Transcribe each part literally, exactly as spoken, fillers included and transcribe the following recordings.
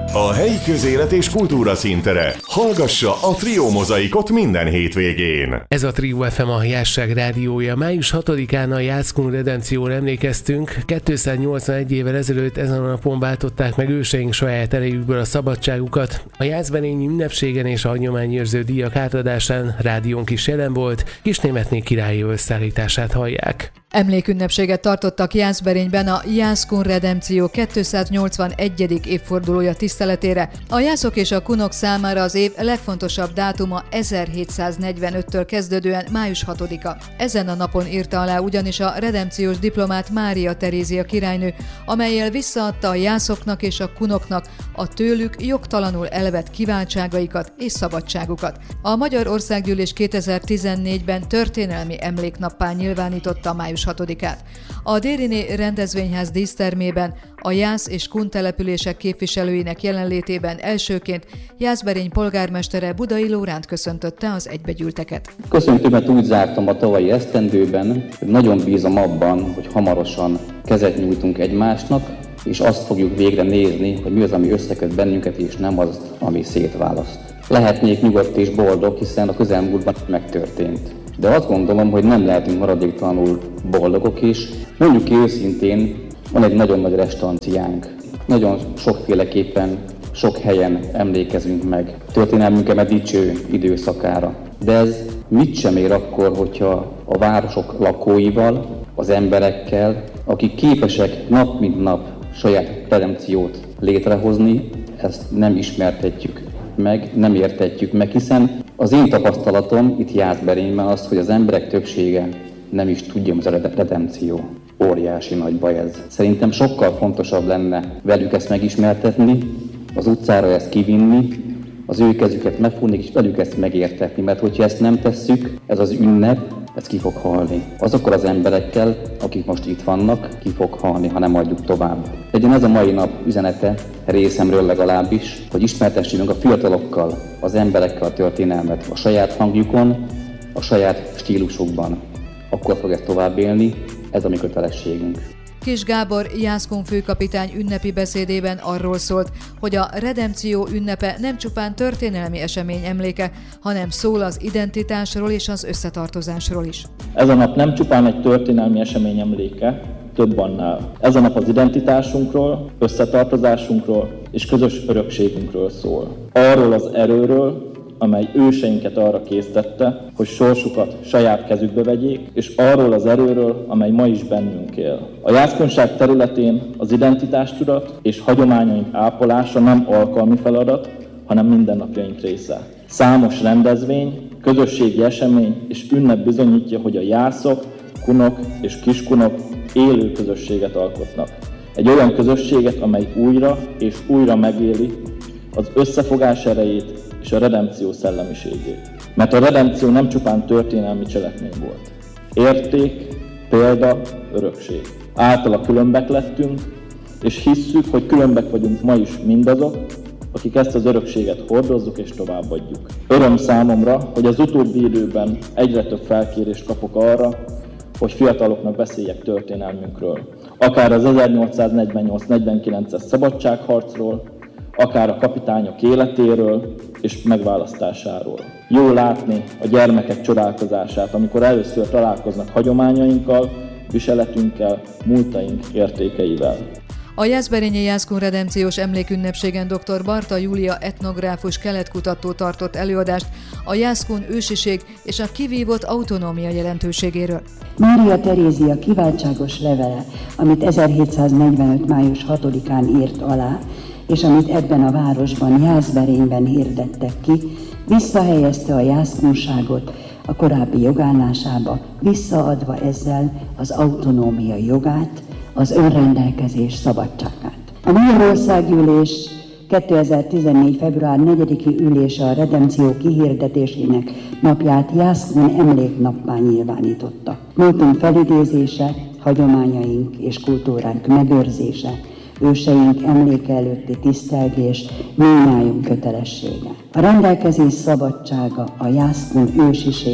A helyi közélet és kultúra színtere. Hallgassa a Trio Mozaikot minden hétvégén. Ez a Trio ef em, a Jászság rádiója. május hatodikán a Jászkun Redempcióra emlékeztünk. kétszáznyolcvanegy évvel ezelőtt ezen a napon váltották meg őseink saját erejükből a szabadságukat. A jászberényi ünnepségen és a hagyományőrző díjak átadásán rádiónk is jelen volt. Kisnémetné királyi összeállítását hallják. Emlékünnepséget tartottak Jászberényben a Jászkun Redempció kétszáznyolcvanegyedik évfordulója tiszteletére. A jászok és a kunok számára az év legfontosabb dátuma ezerhétszáznegyvenöttől kezdődően május hatodika. Ezen a napon írta alá ugyanis a redempciós diplomát Mária Terézia királynő, amellyel visszaadta a jászoknak és a kunoknak a tőlük jogtalanul elvett kiváltságaikat és szabadságukat. A Magyar Országgyűlés kétezer-tizennégyben történelmi emléknappá nyilvánította május hatodikát. A Dériné rendezvényház dísztermében a jász és kun települések képviselőinek jelenlétében elsőként Jászberény polgármestere Budai Lóránt köszöntötte az egybegyűlteket. Köszöntömet úgy zártam a tavalyi esztendőben, hogy nagyon bízom abban, hogy hamarosan kezet nyújtunk egymásnak, és azt fogjuk végre nézni, hogy mi az, ami összeköt bennünket, és nem az, ami szétválaszt. Lehetnék nyugodt és boldog, hiszen a közelmúltban megtörtént. De azt gondolom, hogy nem lehetünk maradéktalanul boldogok is. Mondjuk ki őszintén, van egy nagyon nagy restanciánk. Nagyon sokféleképpen, sok helyen emlékezünk meg történelmünket dicső időszakára. De ez mit sem ér akkor, hogyha a városok lakóival, az emberekkel, akik képesek nap mint nap saját redempciót létrehozni, ezt nem ismertetjük meg, nem értetjük meg, hiszen az én tapasztalatom itt Jászberényben az, hogy az emberek többsége nem is tudja, hogy ez a redempció. Óriási nagy baj ez. Szerintem sokkal fontosabb lenne velük ezt megismertetni, az utcára ezt kivinni, az ő kezüket megfogni, és velük ezt megértetni, mert hogyha ezt nem tesszük, ez az ünnep, ez ki fog halni. Azokkal az emberekkel, akik most itt vannak, ki fog halni, ha nem adjuk tovább. Legyen ez a mai nap üzenete, részemről legalábbis, hogy ismertessünk a fiatalokkal, az emberekkel a történelmet a saját hangjukon, a saját stílusukban. Akkor fog ez tovább élni, ez a mi kötelességünk. Kis Gábor Jászkun főkapitány ünnepi beszédében arról szólt, hogy a redempció ünnepe nem csupán történelmi esemény emléke, hanem szól az identitásról és az összetartozásról is. Ez a nap nem csupán egy történelmi esemény emléke, több annál. Ez a nap az identitásunkról, összetartozásunkról és közös örökségünkről szól. Arról az erőről, amely őseinket arra késztette, hogy sorsukat saját kezükbe vegyék, és arról az erőről, amely ma is bennünk él. A jászkunság területén az identitástudat és hagyományaink ápolása nem alkalmi feladat, hanem mindennapjaink része. Számos rendezvény, közösségi esemény és ünnep bizonyítja, hogy a jászok, kunok és kiskunok élő közösséget alkotnak. Egy olyan közösséget, amely újra és újra megéli az összefogás erejét és a redempció szellemiségét. Mert a redempció nem csupán történelmi cselekmény volt. Érték, példa, örökség. Általa különbek lettünk, és hisszük, hogy különbek vagyunk ma is mindazok, akik ezt az örökséget hordozzuk és továbbadjuk. Öröm számomra, hogy az utóbbi időben egyre több felkérést kapok arra, hogy fiataloknak beszéljek történelmünkről. Akár az ezernyolcszáznegyvennyolc-negyvenkilences szabadságharcról, akár a kapitányok életéről és megválasztásáról. Jó látni a gyermekek csodálkozását, amikor először találkoznak hagyományainkkal, viseletünkkel, múltaink értékeivel. A Jászberényi Jászkun Redempciós emlékünnepségen dr. Barta Júlia etnográfus keletkutató tartott előadást a jászkun ősiség és a kivívott autonómia jelentőségéről. Mária Terézia kiváltságos levele, amit ezerhétszáznegyvenöt. május hatodikán írt alá, és amit ebben a városban, Jászberényben hirdettek ki, visszahelyezte a jászkunságot a korábbi jogállásába, visszaadva ezzel az autonómia jogát, az önrendelkezés szabadságát. A Magyar Országgyűlés kétezer-tizennégy. február negyediki ülése a redempció kihirdetésének napját Jászkun emléknappá nyilvánította. Múltunk felidézése, hagyományaink és kultúránk megőrzése, őseink emléke előtti tisztelgés mindnyájunk kötelessége. A rendelkezés szabadsága, a jászkun ősiség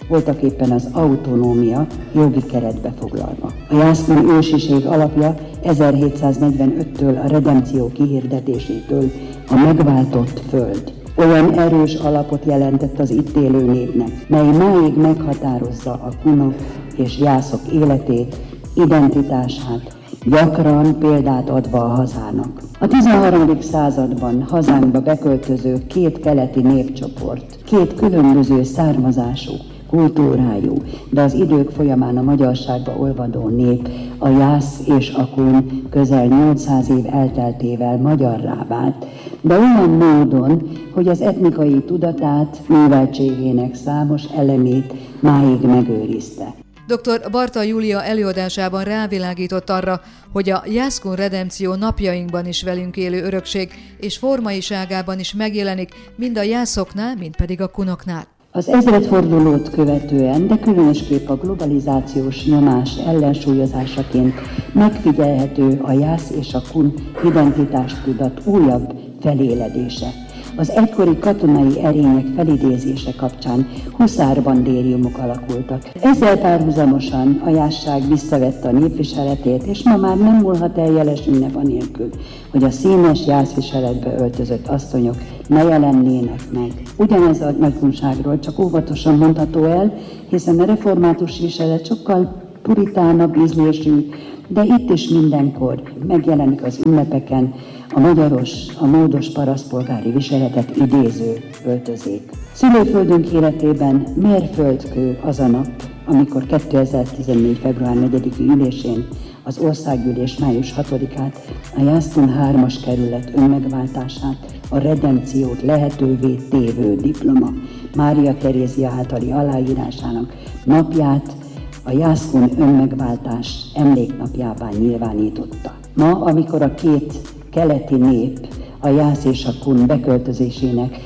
voltaképpen az autonómia jogi keretbe foglalva. A jászkun ősiség alapja ezerhétszáznegyvenöttől a redempció kihirdetésétől a megváltott föld. Olyan erős alapot jelentett az itt élő népnek, mely máig meghatározza a kunok és jászok életét, identitását, gyakran példát adva a hazának. A tizenharmadik században hazánkba beköltöző két keleti népcsoport, két különböző származású, kultúrájú, de az idők folyamán a magyarságba olvadó nép, a jász és a kun közel nyolcszáz év elteltével magyarrá vált, de olyan módon, hogy az etnikai tudatát, műveltségének számos elemét máig megőrizte. doktor Barta Júlia előadásában rávilágított arra, hogy a jászkun redempció napjainkban is velünk élő örökség és formaiságában is megjelenik, mind a jászoknál, mind pedig a kunoknál. Az ezredfordulót követően, de különösképp a globalizációs nyomás ellensúlyozásaként megfigyelhető a jász és a kun identitástudat újabb feléledése. Az egykori katonai erények felidézése kapcsán huszárbandériumok alakultak. Ezzel párhuzamosan a jászság visszavette a népviseletét, és ma már nem múlhat el jeles ünnep anélkül, hogy a színes jászviseletbe öltözött asszonyok ne jelennének meg. Ugyanez a nagykunságról csak óvatosan mondható el, hiszen a református viselet sokkal puritánabb ízlésű, de itt is mindenkor megjelenik az ünnepeken a magyaros, a módos parasztpolgári viseletet idéző öltözék. Szülőföldünk életében mérföldkő az a nap, amikor kétezer-tizennégy. február negyediki ülésén az országgyűlés május hatodikát, a jászkun hármas kerület önmegváltását, a redempciót lehetővé tévő diploma Mária Terézia általi aláírásának napját a jászkun önmegváltás emléknapjává nyilvánította. Ma, amikor a két keleti nép a jász és a kun beköltözésének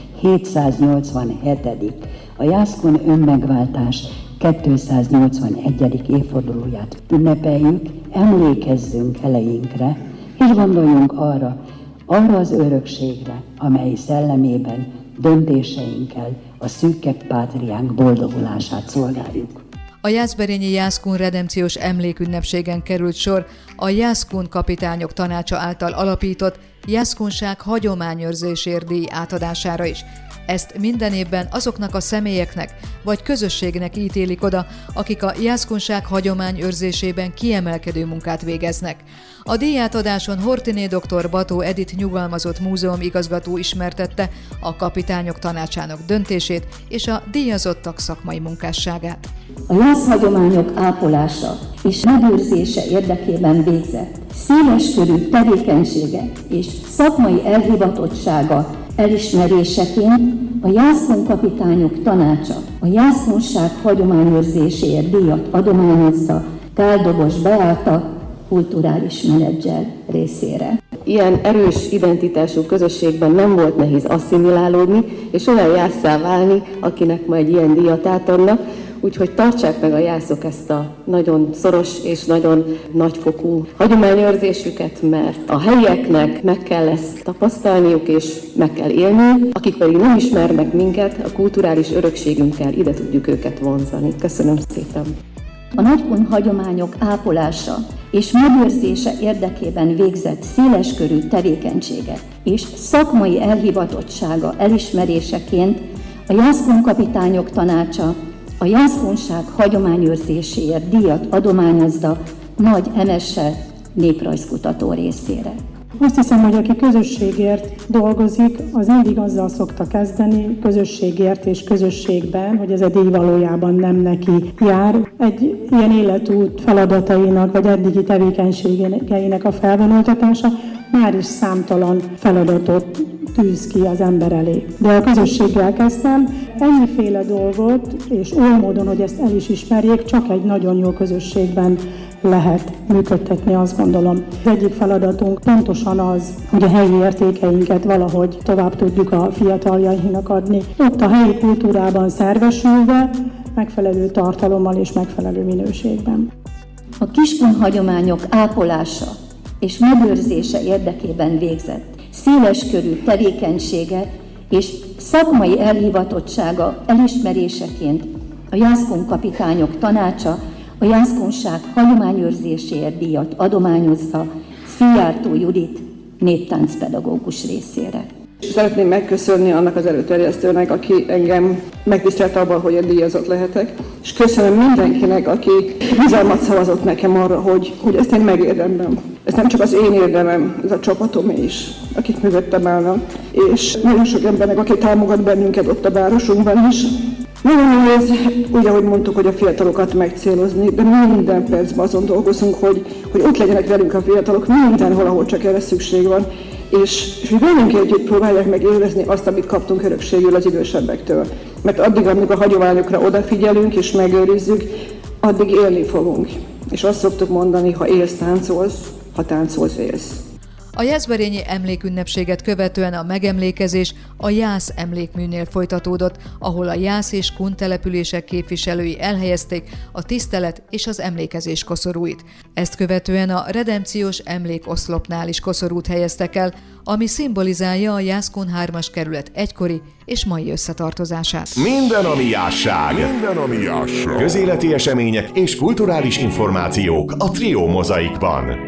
hétszáznyolcvanhetedik a jászkun önmegváltás kétszáznyolcvanegyedik évfordulóját ünnepeljük, emlékezzünk eleinkre, és gondoljunk arra, arra az örökségre, amely szellemében, döntéseinkkel a szűkebb pátriánk boldogulását szolgáljuk. A jászberényi Jászkun redempciós emlékünnepségen került sor a Jászkun kapitányok tanácsa által alapított Jászkunság hagyományőrzésért díj átadására is. Ezt minden évben azoknak a személyeknek vagy közösségnek ítélik oda, akik a jászkunság hagyományőrzésében kiemelkedő munkát végeznek. A díjátadáson Hortiné doktor Bató Edith nyugalmazott múzeumigazgató ismertette a kapitányok tanácsának döntését és a díjazottak szakmai munkásságát. A jászhagyományok ápolása és megőrzése érdekében végzett széleskörű tevékenysége és szakmai elhivatottsága elismeréseként a Jászkun kapitányok tanácsa a jászkunság hagyományőrzéséért díjat adományozza Káldobos Beáta kulturális menedzser részére. Ilyen erős identitású közösségben nem volt nehéz asszimilálódni, és olyan jásszá válni, akinek ma egy ilyen díjat átadnak. Úgyhogy tartsák meg a jászok ezt a nagyon szoros és nagyon nagyfokú hagyományőrzésüket, mert a helyieknek meg kell ezt tapasztalniuk és meg kell élniük, akik pedig nem ismernek minket, a kulturális örökségünkkel ide tudjuk őket vonzani. Köszönöm szépen! A nagykun hagyományok ápolása és megőrzése érdekében végzett széleskörű tevékenysége és szakmai elhivatottsága elismeréseként a Jászkun kapitányok tanácsa a jászkunság hagyományőrzéséért díjat adományozza Nagy Emese néprajzkutató részére. Azt hiszem, hogy aki közösségért dolgozik, az mindig azzal szokta kezdeni, közösségért és közösségben, hogy ez a díj valójában nem neki jár. Egy ilyen életút feladatainak, vagy eddigi tevékenységeinek a felvonultatása már is számtalan feladatot tűz ki az ember elé. De a közösséggel kezdtem, ennyiféle dolgot, és oly módon, hogy ezt el is ismerjék, csak egy nagyon jó közösségben lehet működtetni, azt gondolom. Az egyik feladatunk pontosan az, hogy a helyi értékeinket valahogy tovább tudjuk a fiataljainknak adni. Ott a helyi kultúrában szervesülve, megfelelő tartalommal és megfelelő minőségben. A kiskun hagyományok ápolása és megőrzése érdekében végzett széleskörű tevékenysége és szakmai elhivatottsága elismeréseként A Jászkun kapitányok tanácsa a jászkunság hagyományőrzéséért díjat adományozza Szijjártó Judit néptáncpedagógus részére. Szeretném megköszönni annak az előterjesztőnek, aki engem megtisztelt abban, hogy én díjazott lehetek, és köszönöm mindenkinek, aki bizalmat szavazott nekem arra, hogy, hogy ezt én megérdemlem. Ez nem csak az én érdemem, ez a csapatom is, akik mögöttem állnak, és nagyon sok embernek, aki támogat bennünket ott a városunkban is. Nagyon nehéz, úgy, ahogy mondtuk, hogy a fiatalokat megcélozni, de minden percben azon dolgozunk, hogy, hogy ott legyenek velünk a fiatalok mindenhol, ahol csak erre szükség van, és, és hogy velünk együtt próbálják meg élvezni azt, amit kaptunk örökségül az idősebbektől. Mert addig, amíg a hagyományokra odafigyelünk és megőrizzük, addig élni fogunk. És azt szoktuk mondani, ha élsz, táncolsz, ha táncolsz, élsz. A jászberényi emlékünnepséget követően a megemlékezés a Jász emlékműnél folytatódott, ahol a Jász és Kun települések képviselői elhelyezték a tisztelet és az emlékezés koszorúit. Ezt követően a redempciós emlékoszlopnál is koszorút helyeztek el, ami szimbolizálja a Jász-Kun hármas kerület egykori és mai összetartozását. Minden, ami jásság. Minden, ami jásság. Közéleti események és kulturális információk a Trio Mozaikban.